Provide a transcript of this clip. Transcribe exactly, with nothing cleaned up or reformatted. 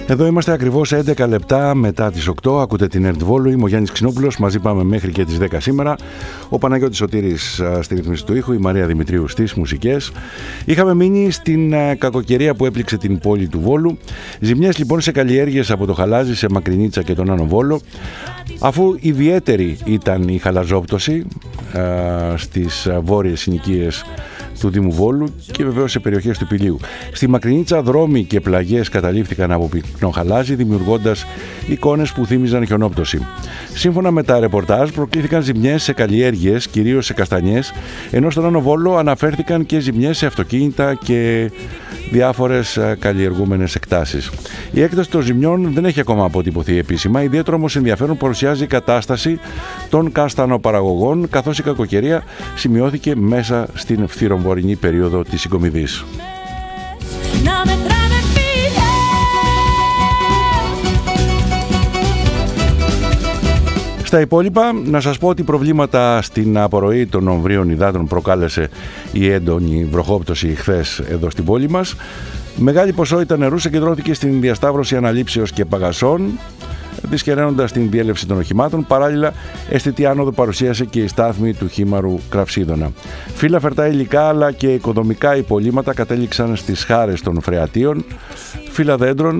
Εδώ είμαστε ακριβώς έντεκα λεπτά μετά τις οκτώ. Ακούτε την ΕΡΤ Βόλου. Είμαι ο Γιάννης Ξινόπουλος. Μαζί πάμε μέχρι και τις δέκα σήμερα. Ο Παναγιώτης Σωτήρης στη ρύθμιση του ήχου, η Μαρία Δημητρίου στις μουσικές. Είχαμε μείνει στην κακοκαιρία που έπληξε την πόλη του Βόλου. Ζημιές λοιπόν σε καλλιέργειες από το Χαλάζι, σε Μακρινίτσα και τον Άνω Βόλο. Αφού ιδιαίτερη ήταν η χαλαζόπτωση α, στις βόρειες συνοικίες του Δήμου Βόλου και βεβαίως σε περιοχές του Πηλίου. Στη Μακρινίτσα δρόμοι και πλαγιές καταλήφθηκαν από πυκνό χαλάζι, δημιουργώντας εικόνες που θύμιζαν χιονόπτωση. Σύμφωνα με τα ρεπορτάζ, προκλήθηκαν ζημιές σε καλλιέργειες, κυρίως σε καστανιές, ενώ στον Άνω Βόλο αναφέρθηκαν και ζημιές σε αυτοκίνητα και διάφορες καλλιεργούμενες εκτάσεις. Η έκταση των ζημιών δεν έχει ακόμα αποτυπωθεί επίσημα, ιδιαίτερο όμως ενδιαφέρον παρουσιάζει η κατάσταση των καστανοπαραγωγών, καθώς η κακοκαιρία σημειώθηκε μέσα στην φθινοβορεινή περίοδο της συγκομιδής. Στα υπόλοιπα, να σας πω ότι προβλήματα στην απορροή των ομβρίων υδάτων προκάλεσε η έντονη βροχόπτωση χθες εδώ στην πόλη μας. Μεγάλη ποσότητα νερού συγκεντρώθηκε στην διασταύρωση αναλήψεως και παγασών, δυσχεραίνοντας την διέλευση των οχημάτων. Παράλληλα, αισθητή άνοδο παρουσίασε και η στάθμη του Χήμαρου Κραυσίδωνα. Φύλλα φερτά υλικά αλλά και οικοδομικά υπολείμματα κατέληξαν στις χάρες των φρεατίων, φύλλα δέντρων